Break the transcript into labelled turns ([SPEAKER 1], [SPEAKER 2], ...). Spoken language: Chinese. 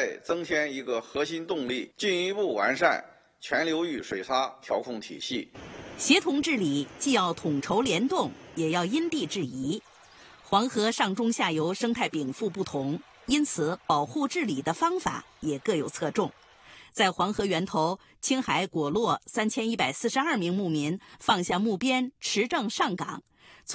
[SPEAKER 1] 再增添一个核心动力，进一步完善全流域水沙调控体系。
[SPEAKER 2] 协同治理既要统筹联动，也要因地制宜。黄河上中下游生态禀赋不同，因此保护治理的方法也各有侧重。在黄河源头，青海果洛3142名牧民放下牧鞭，持证上岗，